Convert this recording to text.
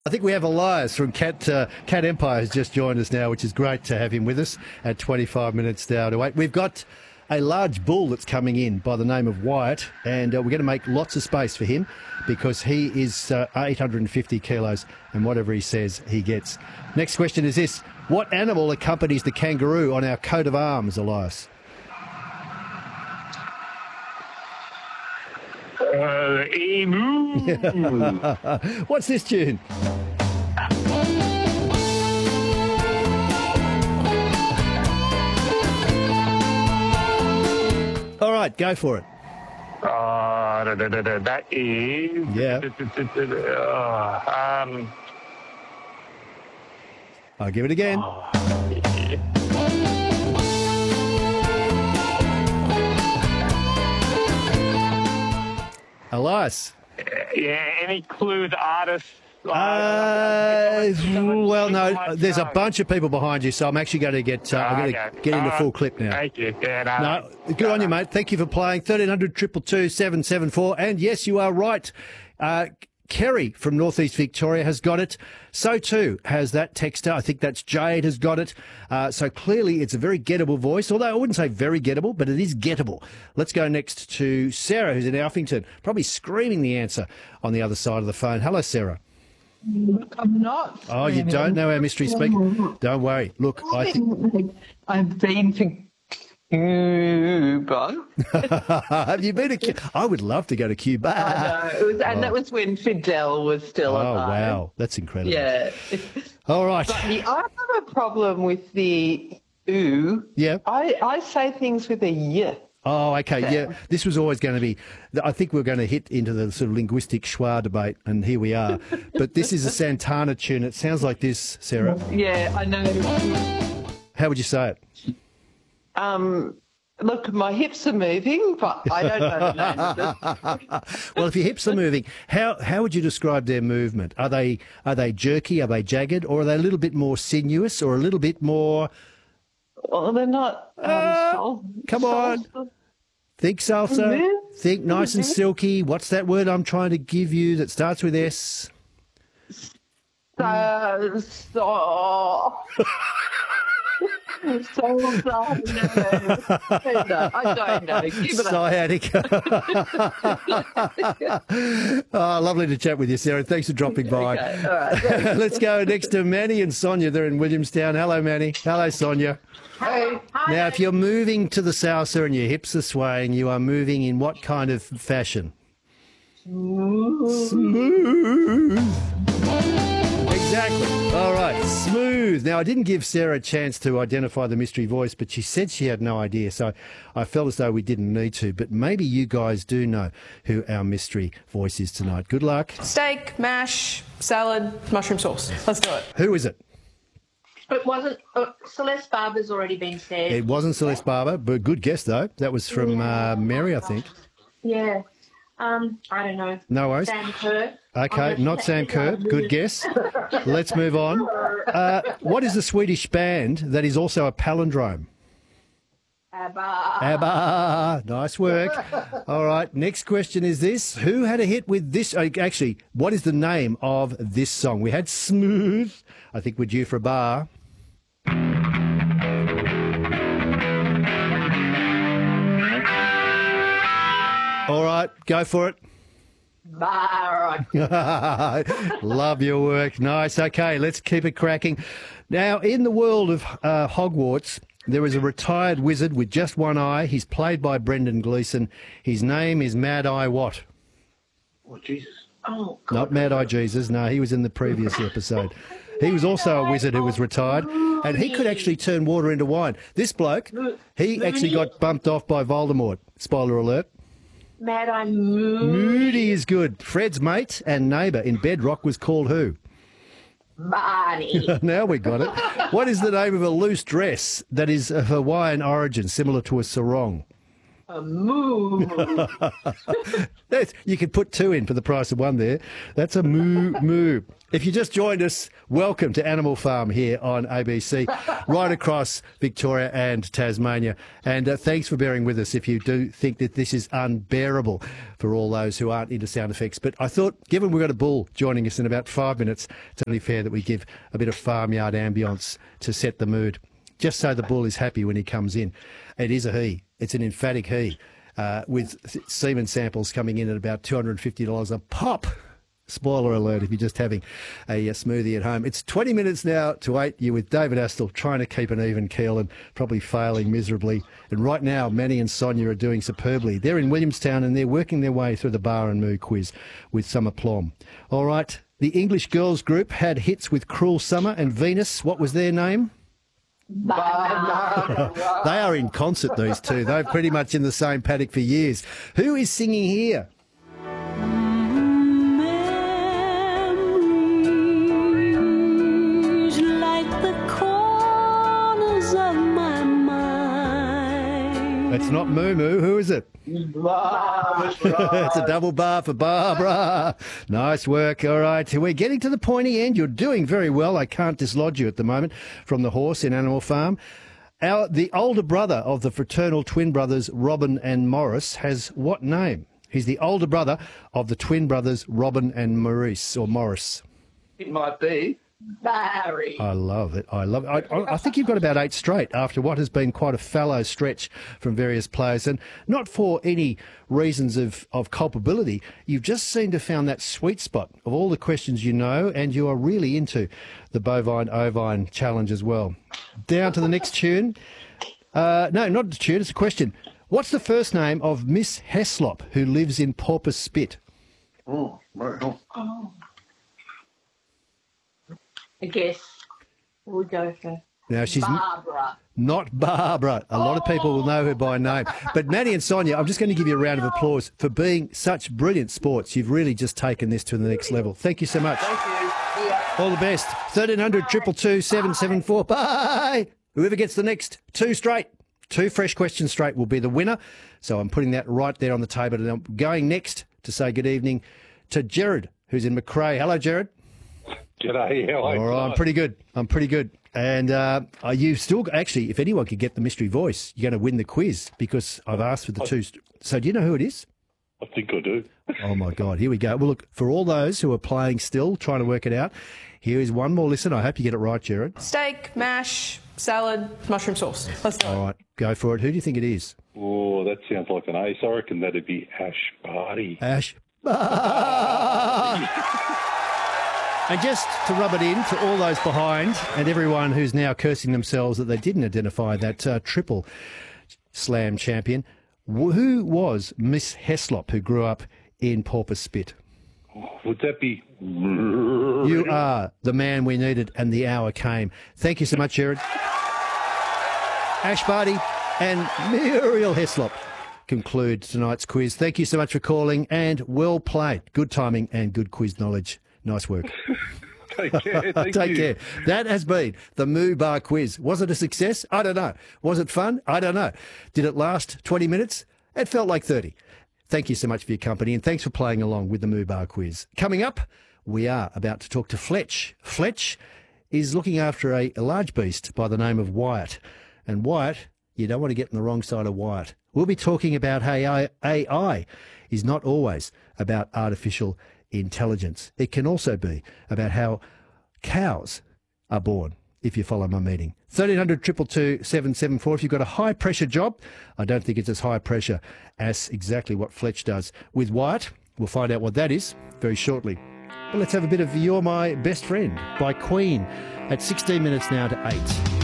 I think we have Elias from Cat Empire has just joined us now, which is great to have him with us at 25 minutes down to 8. We've got a large bull that's coming in by the name of Wyatt, and we're going to make lots of space for him because he is 850 kilos, and whatever he says, he gets. Next question is this. What animal accompanies the kangaroo on our coat of arms, Elias? Emu. What's this tune? All right, go for it. That is. Yeah. I'll give it again. Elias. Yeah, any clue the artist? Well, no, there's a bunch of people behind you, so I'm actually going to get into full clip now. Thank you. Yeah, Good on you, mate. Thank you for playing. 1300 222 774. And yes, you are right. Kerry from Northeast Victoria has got it. So too has that texter. I think that's Jade has got it. So clearly it's a very gettable voice, although I wouldn't say very gettable, but it is gettable. Let's go next to Sarah, who's in Alphington, probably screaming the answer on the other side of the phone. Hello, Sarah. I'm not. Oh, you don't know our mystery speaker? Don't worry. Look, I think... I've been to Cuba. Have you been to Cuba? I would love to go to Cuba. I know. That was when Fidel was still alive. Oh, wow. That's incredible. Yeah. All right. But I have a problem with the ooh. Yeah. I say things with a y. Oh, okay, yeah. This was always going to be, I think we're going to hit into the sort of linguistic schwa debate, and here we are. But this is a Santana tune. It sounds like this, Sarah. Yeah, I know. How would you say it? Look, my hips are moving, but I don't know the name. Well, if your hips are moving, how would you describe their movement? Are they jerky? Are they jagged? Or are they a little bit more sinuous or a little bit more... Well, they're not. Come on. Think salsa. Think nice and silky. What's that word I'm trying to give you that starts with S? I don't know. Give it Sciatica. Lovely to chat with you, Sarah. Thanks for dropping by. Okay, all right. Let's go next to Manny and Sonia. They're in Williamstown. Hello, Manny. Hello, Sonia. Hey. Now, if you're moving to the salsa and your hips are swaying, you are moving in what kind of fashion? Smooth. Exactly. All right. Smooth. Now, I didn't give Sarah a chance to identify the mystery voice, but she said she had no idea, so I felt as though we didn't need to. But maybe you guys do know who our mystery voice is tonight. Good luck. Steak, mash, salad, mushroom sauce. Let's do it. Who is it? It wasn't. Celeste Barber's already been said. It wasn't Celeste Barber, but good guess, though. That was from Mary, I think. Yeah. I don't know. No worries. Sam Kerr. Okay, not Sam Kerr. Good guess. Let's move on. What is the Swedish band that is also a palindrome? ABBA. ABBA. Nice work. All right, next question is this. Who had a hit with this? Actually, what is the name of this song? We had Smooth. I think we're due for a bar. All right, go for it. Love your work. Nice. Okay, let's keep it cracking. Now, in the world of Hogwarts, there is a retired wizard with just one eye. He's played by Brendan Gleeson. His name is Mad Eye what? Oh, Jesus. Oh, God. Not Mad Eye Jesus. No, he was in the previous episode. He was also a wizard who was retired, and he could actually turn water into wine. This bloke, he actually got bumped off by Voldemort. Spoiler alert. Mad Eye Moody. Moody is good. Fred's mate and neighbour in Bedrock was called who? Barney. Now we got it. What is the name of a loose dress that is of Hawaiian origin, similar to a sarong? A moo. You could put 2 in for the price of 1 there. That's a moo. If you just joined us, welcome to Animal Farm here on ABC, right across Victoria and Tasmania. And thanks for bearing with us if you do think that this is unbearable for all those who aren't into sound effects. But I thought, given we've got a bull joining us in about 5 minutes, it's only fair that we give a bit of farmyard ambience to set the mood, just so the bull is happy when he comes in. It is a he. It's an emphatic he, with semen samples coming in at about $250 a pop. Spoiler alert if you're just having a smoothie at home. It's 20 minutes now to 8. You're with David Astle, trying to keep an even keel and probably failing miserably. And right now, Manny and Sonia are doing superbly. They're in Williamstown and they're working their way through the bar and moo quiz with some aplomb. All right, the English girls group had hits with Cruel Summer and Venus. What was their name? They are in concert, these two. They're pretty much in the same paddock for years. Who is singing here? It's not Moo Moo. Who is it? It's a double bar for Barbara. Nice work. All right. We're getting to the pointy end. You're doing very well. I can't dislodge you at the moment from the horse in Animal Farm. The older brother of the fraternal twin brothers, Robin and Morris, has what name? He's the older brother of the twin brothers, Robin and Maurice, or Morris. It might be Barry. I love it. I think you've got about 8 straight after what has been quite a fallow stretch from various players, and not for any reasons of culpability. You've just seemed to have found that sweet spot of all the questions you know, and you are really into the bovine-ovine challenge as well. Down to the next tune. No, not the tune, it's a question. What's the first name of Miss Heslop, who lives in Porpoise Spit? I guess we'll go for Now, she's Barbara. not Barbara. A lot of people will know her by name. But Manny and Sonia, I'm just going to give you a round of applause for being such brilliant sports. You've really just taken this to the next level. Thank you so much. Thank you. Yeah. All the best. 1300 222 774. Bye. Whoever gets the next 2 straight, 2 fresh questions straight will be the winner. So I'm putting that right there on the table. And I'm going next to say good evening to Jared, who's in Macrae. Hello, Jared. G'day, how are you? All right, I'm pretty good. And you still, actually, if anyone could get the mystery voice, you're going to win the quiz because I've asked for the 2. So do you know who it is? I think I do. Oh, my God. Here we go. Well, look, for all those who are playing still, trying to work it out, here is one more listen. I hope you get it right, Jared. Steak, mash, salad, mushroom sauce. Let's do it. All right, go for it. Who do you think it is? Oh, that sounds like an ace. I reckon that'd be Ash Barty. Ash. And just to rub it in to all those behind and everyone who's now cursing themselves that they didn't identify that triple slam champion, who was Miss Heslop, who grew up in Porpoise Spit? Would that be... You are the man we needed and the hour came. Thank you so much, Jared. Ash Barty and Muriel Heslop conclude tonight's quiz. Thank you so much for calling and well played. Good timing and good quiz knowledge. Nice work. Take care. Thank Take you. care. That has been the Moo Bar Quiz. Was it a success? I don't know. Was it fun? I don't know. Did it last 20 minutes? It felt like 30. Thank you so much for your company and thanks for playing along with the Moo Bar Quiz. Coming up, we are about to talk to Fletch. Fletch is looking after a large beast by the name of Wyatt. And Wyatt, you don't want to get on the wrong side of Wyatt. We'll be talking about how AI is not always about artificial intelligence. It can also be about how cows are born, if you follow my meaning. 1300 222 774. If you've got a high pressure job, I don't think it's as high pressure as exactly what Fletch does with Wyatt. We'll find out what that is very shortly. But let's have a bit of You're My Best Friend by Queen at 16 minutes now to 8.